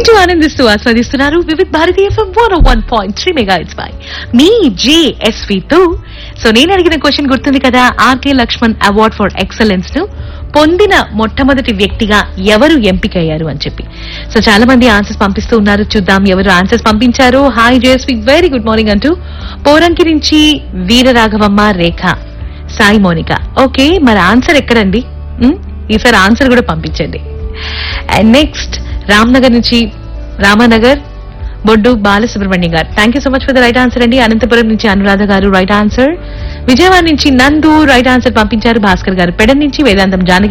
వింటూ ఆనందిస్తూ ఆస్వాదిస్తున్నారు వివిధ భారతీయ ఎఫ్ఎం 101.3 మెగాహెర్ట్జ్ పై మీ జేఎస్వి తో. సో నేను అడిగిన క్వశ్చన్ గుర్తుంది కదా, RK Laxman award for excellence ను పొందిన మొట్టమొదటి వ్యక్తిగా ఎవరు ఎంపికయ్యారు అని చెప్పి. సో చాలా మంది ఆన్సర్స్ పంపిస్తూ ఉన్నారు, చూద్దాం ఎవరు ఆన్సర్స్ పంపించారు. Hi JSV, very good morning అంటూ పోరంకి నుంచి వీరరాఘవమ్మ, రేఖ, సాయి మోనిక. ఓకే, మరి ఆన్సర్ ఎక్కడండి? ఈసారి ఆన్సర్ కూడా పంపించండి. అండ్ నెక్స్ట్ రామ్నగర్ నుంచి రామానగర్ బొడ్డు బాలసుబ్రహ్మణ్యం గారు, thank you so much for the right answer అండి. అనంతపురం నుంచి అనురాధ గారు రైట్ ఆన్సర్. విజయవాడ నుంచి నందు రైట్ ఆన్సర్ పంపించారు. భాస్కర్ గారు పెడన్ నుంచి వేదాంతం జానకి